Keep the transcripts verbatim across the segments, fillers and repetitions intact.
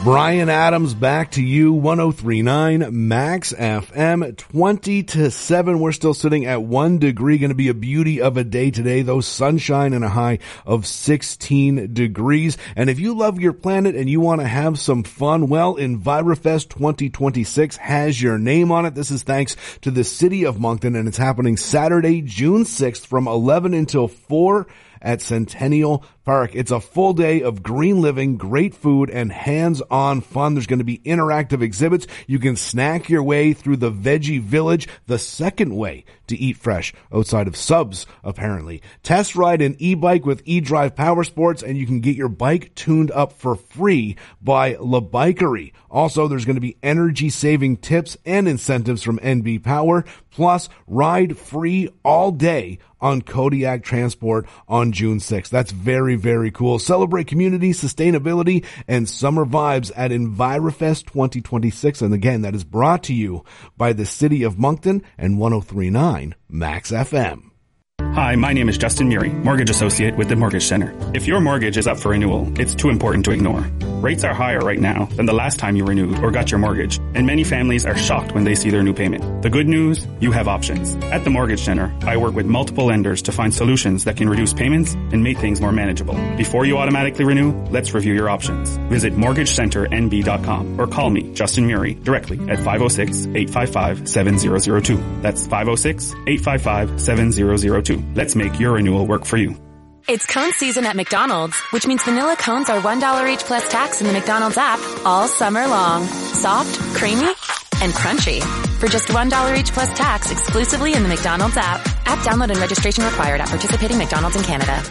Brian Adams, back to you, one oh three point nine Max F M, twenty to seven. We're still sitting at one degree. Going to be a beauty of a day today, though. Sunshine and a high of sixteen degrees. And if you love your planet and you want to have some fun, well, EnviroFest twenty twenty-six has your name on it. This is thanks to the City of Moncton, and it's happening Saturday, June sixth from eleven until four at Centennial Park. It's a full day of green living, great food, and hands-on fun. There's going to be interactive exhibits. You can snack your way through the Veggie Village, the second way to eat fresh outside of Subs, apparently. Test ride an e-bike with eDrive Power Sports, and you can get your bike tuned up for free by La Bikery. Also, there's going to be energy-saving tips and incentives from N B Power, plus ride free all day on Kodiak Transport on June sixth. That's very, very cool. Celebrate community, sustainability, and summer vibes at EnviroFest twenty twenty-six. And again, that is brought to you by the City of Moncton and one oh three point nine Max F M. Hi, my name is Justin Murray, Mortgage Associate with the Mortgage Center. If your mortgage is up for renewal, it's too important to ignore. Rates are higher right now than the last time you renewed or got your mortgage, and many families are shocked when they see their new payment. The good news, you have options. At the Mortgage Center, I work with multiple lenders to find solutions that can reduce payments and make things more manageable. Before you automatically renew, let's review your options. Visit mortgage center n b dot com or call me, Justin Murray, directly at five oh six, eight five five, seven oh oh two. That's five oh six, eight five five, seven oh oh two. Let's make your renewal work for you. It's cone season at McDonald's, which means vanilla cones are one dollar each plus tax in the McDonald's app all summer long. Soft, creamy, and crunchy. For just one dollar each plus tax exclusively in the McDonald's app. App download and registration required at participating McDonald's in Canada.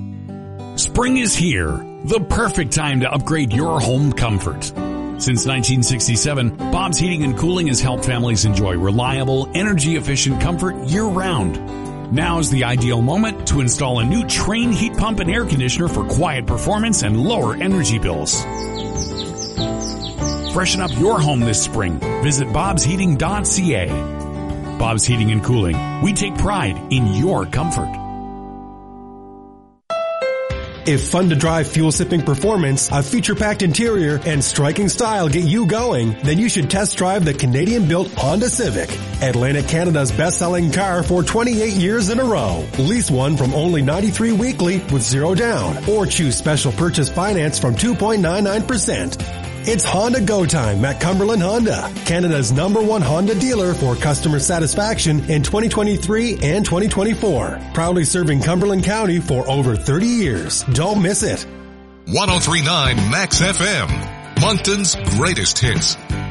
Spring is here, the perfect time to upgrade your home comfort. Since nineteen sixty-seven, Bob's Heating and Cooling has helped families enjoy reliable, energy-efficient comfort year-round. Now is the ideal moment to install a new Trane heat pump and air conditioner for quiet performance and lower energy bills. Freshen up your home this spring. Visit bobs heating dot c a. Bob's Heating and Cooling. We take pride in your comfort. If fun-to-drive, fuel-sipping performance, a feature-packed interior, and striking style get you going, then you should test drive the Canadian-built Honda Civic. Atlantic Canada's best-selling car for twenty-eight years in a row. Lease one from only ninety-three dollars weekly with zero down, or choose special purchase finance from two point nine nine percent. It's Honda Go Time at Cumberland Honda, Canada's number one Honda dealer for customer satisfaction in twenty twenty-three and twenty twenty-four. Proudly serving Cumberland County for over thirty years. Don't miss it. one oh three point nine Max F M, Moncton's greatest hits.